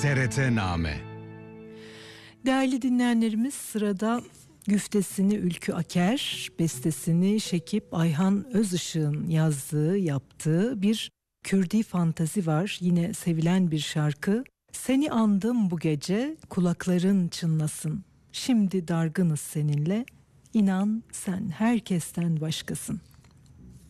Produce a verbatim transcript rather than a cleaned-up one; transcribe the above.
T R T-Name. Değerli dinleyenlerimiz, sırada güftesini Ülkü Aker, bestesini Şekip Ayhan Özışık'ın yazdığı, yaptığı bir Kürdi fantazi var. Yine sevilen bir şarkı. Seni andım bu gece, kulakların çınlasın. Şimdi dargınız seninle, inan sen herkesten başkasın.